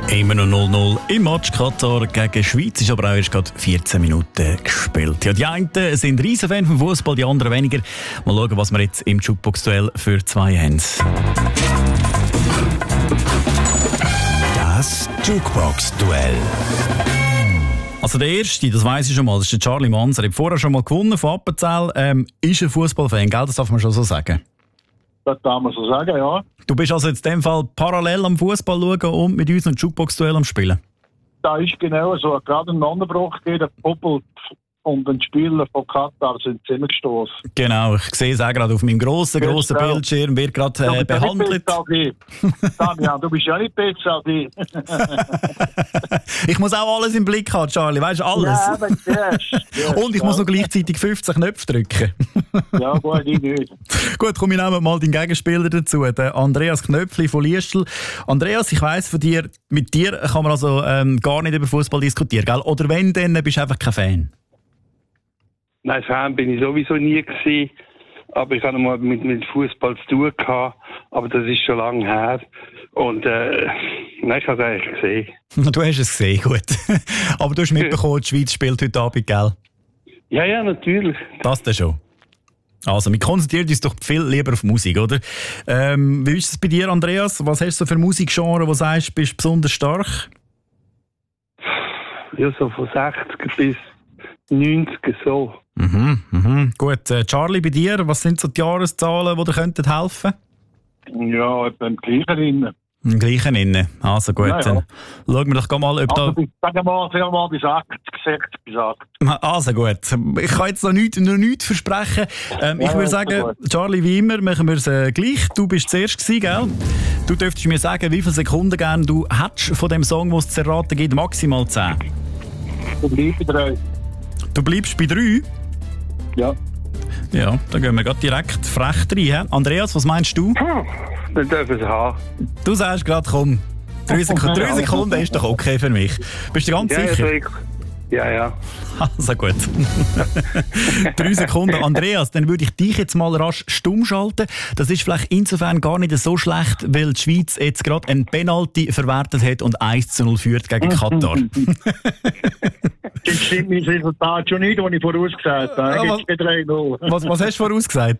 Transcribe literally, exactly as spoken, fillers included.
Immer noch null null im Match Katar gegen Schweiz, ist aber auch erst gerade vierzehn Minuten gespielt. Ja, die einen sind Riesenfan vom Fußball, die anderen weniger. Mal schauen, was wir jetzt im Jukebox-Duell für zwei haben. Das Jukebox-Duell. Also der Erste, das weiss ich schon mal, das ist der Charlie Manser. Er hat vorher schon mal gewonnen von Appenzell. Ähm, ist ein Fußballfan, gell? Das darf man schon so sagen. Das darf man so sagen, ja. Du bist also jetzt in dem Fall parallel am Fußball schauen und mit uns ein Jukebox-Duell am Spielen? Da ist genau so. Gerade ein Unterbruch geht, der Poppel und ein Spieler von Katar sind zusammengestoßen. Genau, ich sehe es auch gerade auf meinem grossen, grossen Genau. Bildschirm, wird gerade äh, behandelt. Damian, du bist ja nicht besser als ich. Ich muss auch alles im Blick haben, Charlie, weißt du, alles. Ja, aber yes, yes, und ich ja. muss noch gleichzeitig fünfzehn Knöpfe drücken. Ja, gut, ich nicht. Gut, komm, wir nehmen mal deinen Gegenspieler dazu, den Andreas Knöpfli von Liestl. Andreas, ich weiss von dir, mit dir kann man also ähm, gar nicht über Fußball diskutieren, gell? Oder wenn, dann bist du einfach kein Fan. Nein, Fan bin ich sowieso nie gewesen. Aber ich hatte mal mit, mit Fußball zu tun gehabt. Aber das ist schon lange her. Und, äh, nein, ich habe es eigentlich gesehen. Du hast es gesehen, gut. Aber du hast mitbekommen, die Schweiz spielt heute Abend, gell? Ja, ja, natürlich. Das dann schon. Also, wir konzentrieren uns doch viel lieber auf Musik, oder? Ähm, wie ist es bei dir, Andreas? Was hast du für Musikgenre, wo du sagst, bist besonders stark? Ja, so von sechzig bis neunzig so. Mhm, mhm. Gut, äh, Charlie, bei dir, was sind so die Jahreszahlen, die dir könnten helfen? Ja, etwa im gleichen drin. Im gleichen innen. Also gut, Ja, ja. dann schauen wir doch mal, ob Also, da... bis- sagen wir mal, sagen wir mal bis achtzig, sechzig bis achtzig. Also gut, ich kann jetzt noch nichts, noch nichts versprechen. Ähm, Ja, ich würde ist sagen, gut. Charlie, wie immer, machen wir es äh, gleich. Du bist zuerst gewesen, gell? Du dürftest mir sagen, wie viele Sekunden gern du hättest von dem Song, den es zu erraten gibt, maximal zehn. Du bleibst drei. Du bleibst bei drei? Ja. Ja, dann gehen wir gerade direkt frech rein. He? Andreas, was meinst du? Dann dürfen sie haben. Du sagst gerade, komm, drei, Sek drei Sekunden ist doch okay für mich. Bist du ganz Ja, sicher? ja, ich, ja, ja. Also gut. Drei Sekunden. Andreas, dann würde ich dich jetzt mal rasch stumm schalten. Das ist vielleicht insofern gar nicht so schlecht, weil die Schweiz jetzt gerade einen Penalty verwertet hat und eins zu null führt gegen Katar. Das stimmt mein Resultat schon nicht, was ich vorausgesagt habe. Aber- Jetzt bei drei null. was, was hast du vorausgesagt?